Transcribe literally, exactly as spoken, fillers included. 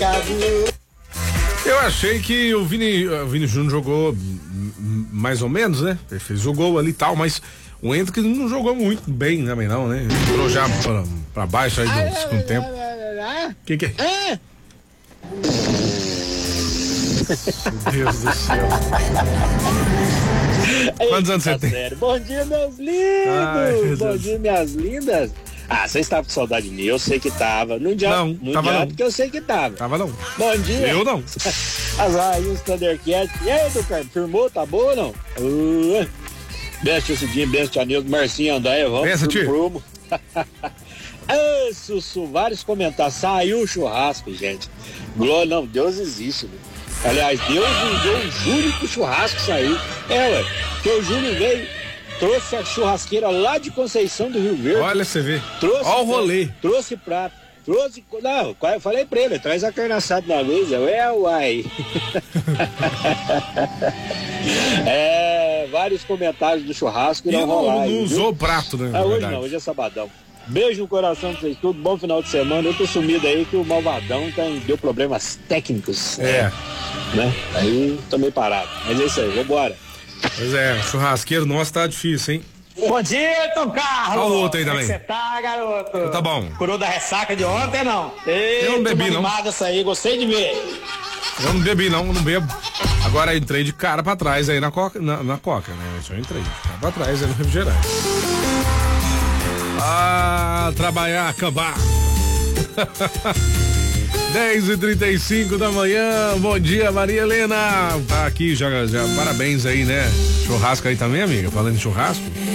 complicado. Eu achei que o Vini, o Vini Júnior jogou mais ou menos, né? Ele fez o gol ali e tal, mas o Hendrick não jogou muito bem também não, né? Entrou já pra, pra baixo aí do segundo tempo. O que que é? Meu Deus do céu. Quantos anos você tem? Sério. Bom dia, meus lindos. Ai, bom dia, minhas lindas. Ah, você estava com saudade de mim, eu sei que tava. Não dia, não, não tava dia, não. porque eu sei que tava. Tava não. Bom dia. Eu não. Azar aí, os Thundercats. E aí, Eduardo, firmou? Tá boa ou não? Uh, beijo, Cidinho, beijo, Tia Nildo, Marcinho, André, vamos Bença, pro prumo. Ah, Sussu, vários comentários. Saiu o churrasco, gente. Glória, não, Deus existe, né? Aliás, Deus enviou o Júlio pro churrasco sair. É, ué, porque o Júlio veio, trouxe a churrasqueira lá de Conceição do Rio Verde. Olha, você vê. Trouxe, olha o rolê. Trouxe prato. Trouxe. Não, eu falei pra ele, traz a carne assada na mesa. É, uai. É, vários comentários do churrasco e não rolaram. Não usou o prato, né? Ah, hoje não, hoje é sabadão. Beijo no coração pra vocês tudo, bom final de semana. Eu tô sumido aí que o Malvadão tá, deu problemas técnicos. É. Né? Aí tô meio parado. Mas é isso aí, vambora. Pois é, churrasqueiro nosso tá difícil, hein? Bom dia, Tom Carlos. Olha o outro aí também. Como é que você tá, garoto? Tá bom. Curou da ressaca de ontem, não? Ei, eu não bebi, não. Essa aí, gostei de ver. Eu não bebi, não, não bebo. Agora entrei de cara pra trás aí na coca, na, na coca, né? Eu só entrei de cara pra trás aí no refrigerante. Ah, trabalhar, acabar. dez e trinta e cinco da manhã, bom dia, Maria Helena. Tá aqui, já, já, parabéns aí, né? Churrasco aí também, amiga? Falando em churrasco.